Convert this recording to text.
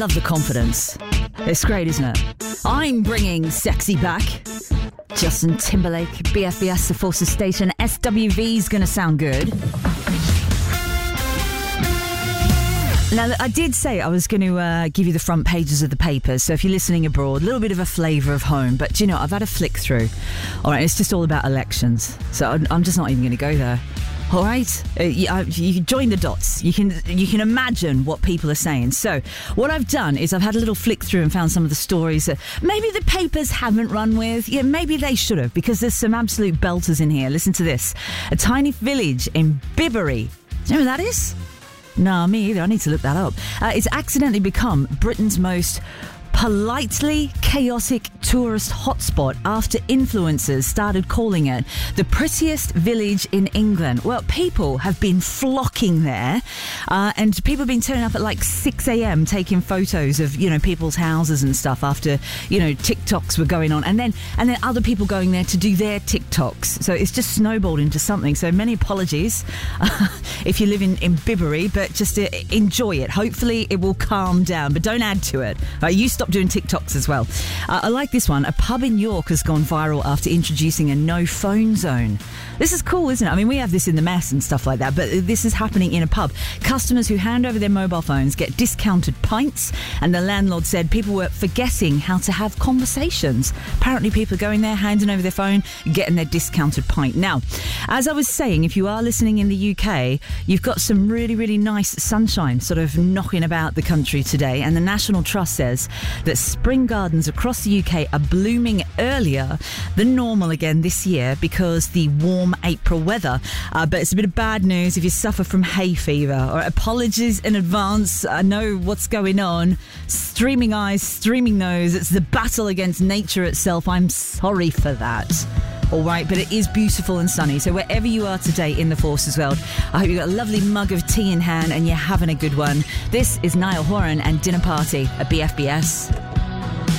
love the confidence. It's great, isn't it? I'm bringing sexy back. Justin Timberlake, BFBS, the Forces Station. SWV's going to sound good. Now, I did say I was going to give you the front pages of the papers, so if you're listening abroad, a little bit of a flavour of home. But, you know, I've had a flick through. All right, it's just all about elections. So I'm just not even going to go there. All right, you can join the dots. You can imagine what people are saying. So what I've done is I've had a little flick through and found some of the stories that maybe the papers haven't run with. Yeah, maybe they should have, because there's some absolute belters in here. Listen to this. A tiny village in Bibury. Do you know where that is? No, me either. I need to look that up. It's accidentally become Britain's most politely chaotic tourist hotspot after influencers started calling it the prettiest village in England. Well, people have been flocking there, and people have been turning up at like 6 a.m. taking photos of, you know, people's houses and stuff after, you know, TikToks were going on, and then other people going there to do their TikToks. So it's just snowballed into something. So many apologies if you live in Bibury, but just enjoy it. Hopefully it will calm down, but don't add to it. You stop doing TikToks as well. I like this one. A pub in York has gone viral after introducing a no phone zone. This is cool, isn't it? I mean, we have this in the mess and stuff like that, but this is happening in a pub. Customers who hand over their mobile phones get discounted pints, and the landlord said people were forgetting how to have conversations. Apparently people are going there, handing over their phone, getting their discounted pint. Now, as I was saying, if you are listening in the UK, you've got some really, really nice sunshine sort of knocking about the country today, and the National Trust says that spring gardens across the UK are blooming earlier than normal again this year because the warm April weather. But it's a bit of bad news if you suffer from hay fever. Or apologies in advance. I know what's going on. Streaming eyes, streaming nose. It's the battle against nature itself. I'm sorry for that. All right, but it is beautiful and sunny. So wherever you are today in the Forces world, I hope you've got a lovely mug of tea in hand and you're having a good one. This is Niall Horan and Dinner Party at BFBS.